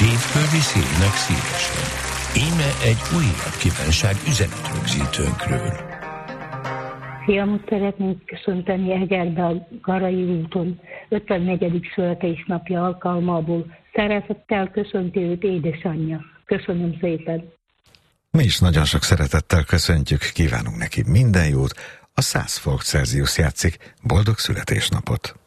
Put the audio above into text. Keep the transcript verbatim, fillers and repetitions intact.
Szívföldi Szérinek szívesen. Íme egy újabb kívánság üzenetrögzítőnkről. Fiamot szeretnénk köszönteni Egerbe a Garai úton ötvennegyedik születésnapja alkalmából. Szeretettel köszönti őt édesanyja. Köszönöm szépen. Mi is nagyon sok szeretettel köszöntjük, kívánunk neki minden jót. A száz Folk Celsius játszik. Boldog születésnapot!